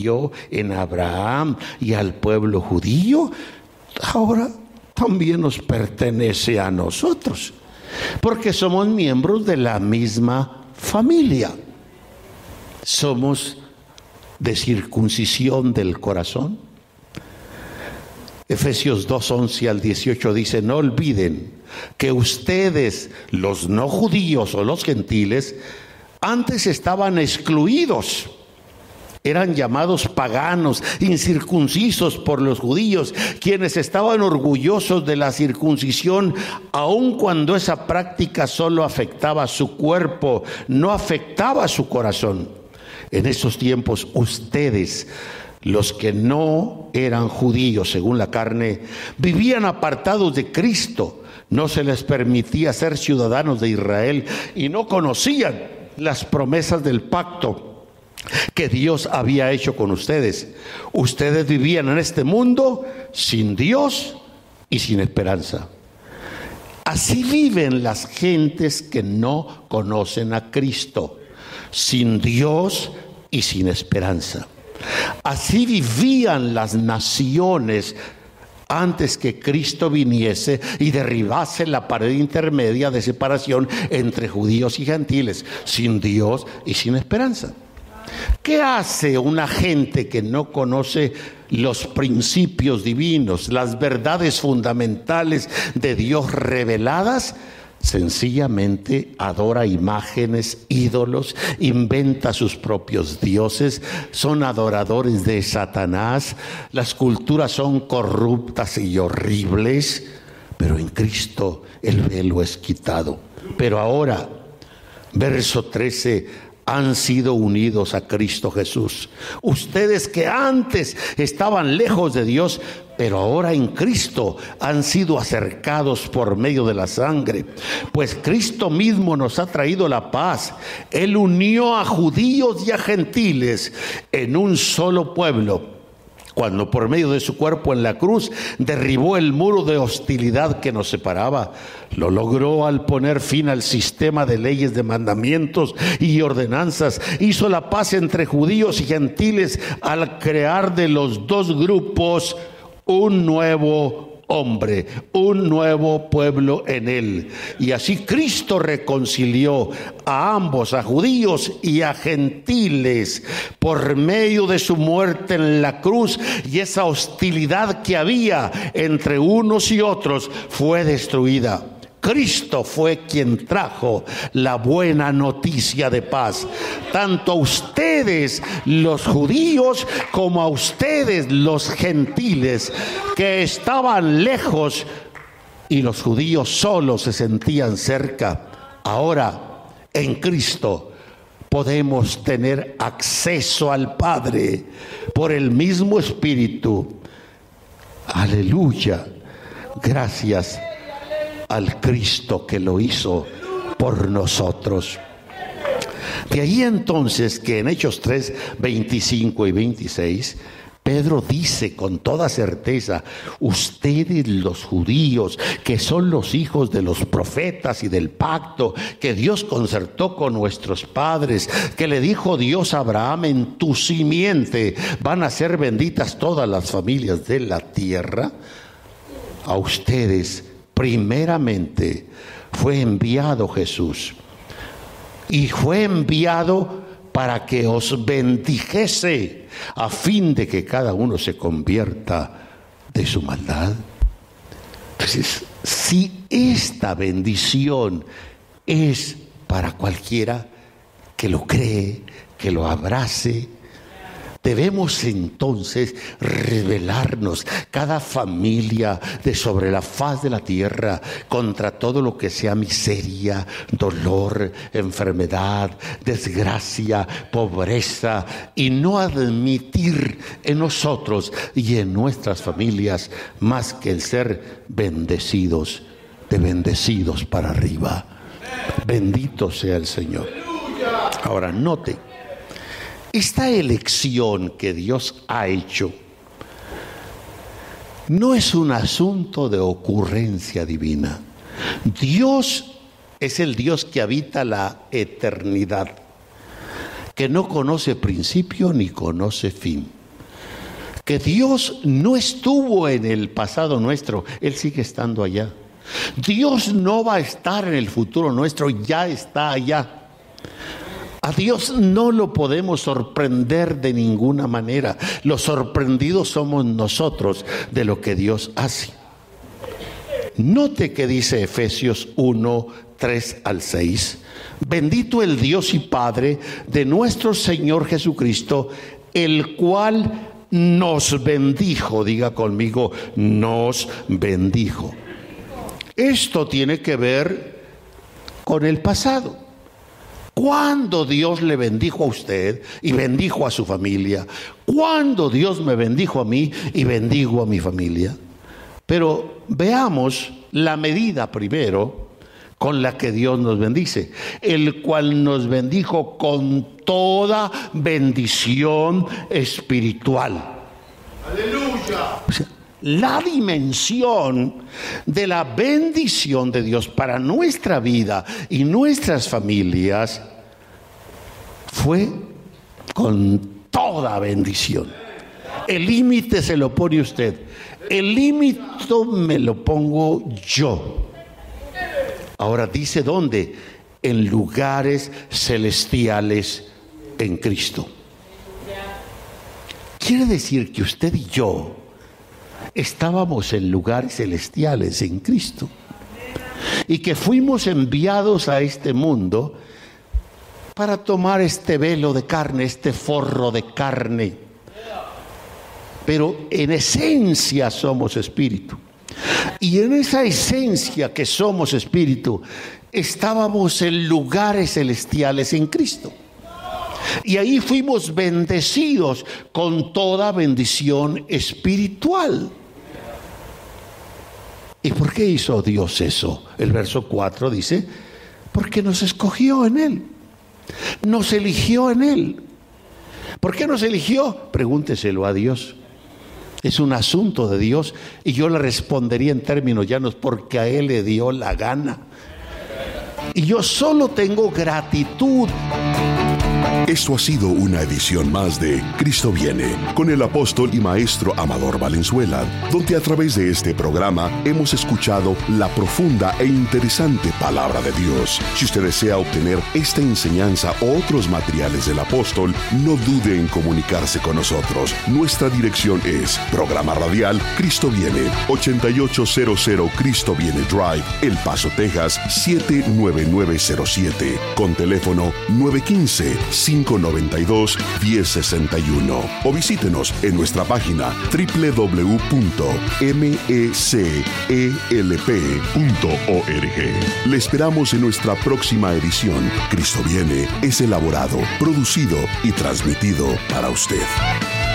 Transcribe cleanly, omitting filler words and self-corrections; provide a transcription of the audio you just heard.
en Abraham y al pueblo judío, ahora también nos pertenece a nosotros, porque somos miembros de la misma familia. Somos de circuncisión del corazón. Efesios 2:11 al 18 dice: no olviden que ustedes, los no judíos o los gentiles, antes estaban excluidos. Eran llamados paganos, incircuncisos por los judíos, quienes estaban orgullosos de la circuncisión, aun cuando esa práctica solo afectaba su cuerpo, no afectaba su corazón. En esos tiempos, ustedes, los que no eran judíos según la carne, vivían apartados de Cristo. No se les permitía ser ciudadanos de Israel y no conocían las promesas del pacto que Dios había hecho con ustedes. Ustedes vivían en este mundo sin Dios y sin esperanza. Así viven las gentes que no conocen a Cristo, sin Dios y sin esperanza. Así vivían las naciones antes que Cristo viniese y derribase la pared intermedia de separación entre judíos y gentiles, sin Dios y sin esperanza. ¿Qué hace una gente que no conoce los principios divinos, las verdades fundamentales de Dios reveladas? Sencillamente adora imágenes, ídolos, inventa sus propios dioses, son adoradores de Satanás. Las culturas son corruptas y horribles, pero en Cristo el velo es quitado. Pero ahora, verso 13, han sido unidos a Cristo Jesús. Ustedes que antes estaban lejos de Dios, pero ahora en Cristo han sido acercados por medio de la sangre. Pues Cristo mismo nos ha traído la paz. Él unió a judíos y a gentiles en un solo pueblo, cuando por medio de su cuerpo en la cruz derribó el muro de hostilidad que nos separaba. Lo logró al poner fin al sistema de leyes, de mandamientos y ordenanzas. Hizo la paz entre judíos y gentiles al crear de los dos grupos un nuevo hombre, un nuevo pueblo en él. Y así Cristo reconcilió a ambos, a judíos y a gentiles, por medio de su muerte en la cruz, y esa hostilidad que había entre unos y otros fue destruida. Cristo fue quien trajo la buena noticia de paz, tanto a ustedes los judíos como a ustedes los gentiles, que estaban lejos y los judíos solo se sentían cerca. Ahora en Cristo podemos tener acceso al Padre por el mismo Espíritu. Aleluya. Gracias al Cristo que lo hizo por nosotros. De ahí entonces que en Hechos 3, 25 y 26, Pedro dice con toda certeza: ustedes los judíos, que son los hijos de los profetas y del pacto que Dios concertó con nuestros padres, que le dijo Dios a Abraham: en tu simiente van a ser benditas todas las familias de la tierra. A ustedes primeramente fue enviado Jesús, y fue enviado para que os bendijese, a fin de que cada uno se convierta de su maldad. Entonces, si esta bendición es para cualquiera que lo cree, que lo abrace, debemos entonces rebelarnos, cada familia de sobre la faz de la tierra, contra todo lo que sea miseria, dolor, enfermedad, desgracia, pobreza, y no admitir en nosotros y en nuestras familias más que el ser bendecidos, de bendecidos para arriba. Bendito sea el Señor. Ahora note, esta elección que Dios ha hecho no es un asunto de ocurrencia divina. Dios es el Dios que habita la eternidad, que no conoce principio ni conoce fin. Que Dios no estuvo en el pasado nuestro, Él sigue estando allá. Dios no va a estar en el futuro nuestro, ya está allá. A Dios no lo podemos sorprender de ninguna manera. Los sorprendidos somos nosotros de lo que Dios hace. Note que dice Efesios 1, 3 al 6. Bendito el Dios y Padre de nuestro Señor Jesucristo, el cual nos bendijo. Diga conmigo, nos bendijo. Esto tiene que ver con el pasado. ¿Cuándo Dios le bendijo a usted y bendijo a su familia? ¿Cuándo Dios me bendijo a mí y bendigo a mi familia? Pero veamos la medida primero con la que Dios nos bendice, el cual nos bendijo con toda bendición espiritual. ¡Aleluya! O sea, la dimensión de la bendición de Dios para nuestra vida y nuestras familias fue con toda bendición. El límite se lo pone usted, el límite me lo pongo yo. Ahora dice ¿dónde? En lugares celestiales en Cristo. Quiere decir que usted y yo estábamos en lugares celestiales en Cristo y que fuimos enviados a este mundo para tomar este velo de carne, este forro de carne, pero en esencia somos espíritu, y en esa esencia que somos espíritu estábamos en lugares celestiales en Cristo. Y ahí fuimos bendecidos con toda bendición espiritual. ¿Y por qué hizo Dios eso? El verso 4 dice, porque nos escogió en Él, nos eligió en Él. ¿Por qué nos eligió? Pregúnteselo a Dios. Es un asunto de Dios y yo le respondería en términos llanos, porque a Él le dio la gana. Y yo solo tengo gratitud. Esto ha sido una edición más de Cristo Viene, con el apóstol y maestro Amador Valenzuela, donde a través de este programa hemos escuchado la profunda e interesante palabra de Dios. Si usted desea obtener esta enseñanza o otros materiales del apóstol, no dude en comunicarse con nosotros. Nuestra dirección es Programa Radial Cristo Viene, 8800 Cristo Viene Drive, El Paso, Texas, 79907, con teléfono 915-592-1061, o visítenos en nuestra página www.mecelp.org. Le esperamos en nuestra próxima edición. Cristo Viene es elaborado, producido y transmitido para usted.